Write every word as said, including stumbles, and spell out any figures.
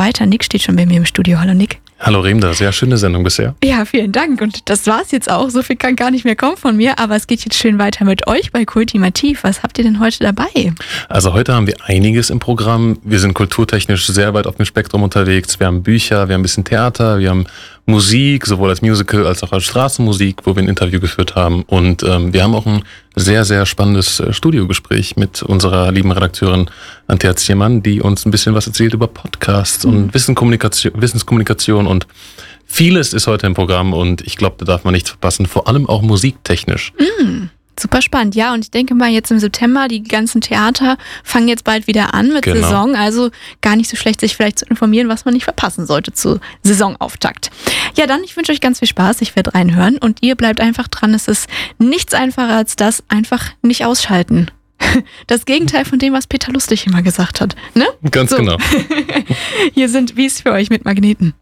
weiter. Nick steht schon bei mir im Studio. Hallo Nick. Hallo Remda, sehr schöne Sendung bisher. Ja, vielen Dank. Und das war's jetzt auch. So viel kann gar nicht mehr kommen von mir. Aber es geht jetzt schön weiter mit euch bei Kultimativ. Was habt ihr denn heute dabei? Also heute haben wir einiges im Programm. Wir sind kulturtechnisch sehr weit auf dem Spektrum unterwegs. Wir haben Bücher, wir haben ein bisschen Theater, wir haben Musik, sowohl als Musical als auch als Straßenmusik, wo wir ein Interview geführt haben. Und ähm, wir haben auch ein sehr, sehr spannendes äh, Studiogespräch mit unserer lieben Redakteurin Antea Ziermann, die uns ein bisschen was erzählt über Podcasts mhm. und Wissenskommunikation, Wissenskommunikation und vieles ist heute im Programm und ich glaube, da darf man nichts verpassen, vor allem auch musiktechnisch. Mhm. Super spannend, ja, und ich denke mal jetzt im September, die ganzen Theater fangen jetzt bald wieder an mit genau. Saison, also gar nicht so schlecht, sich vielleicht zu informieren, was man nicht verpassen sollte zu Saisonauftakt. Ja, dann, ich wünsche euch ganz viel Spaß, ich werde reinhören und ihr bleibt einfach dran, es ist nichts einfacher als das, einfach nicht ausschalten. Das Gegenteil von dem, was Peter Lustig immer gesagt hat, ne? Ganz so. Genau. Hier sind Wie ist für euch mit Magneten.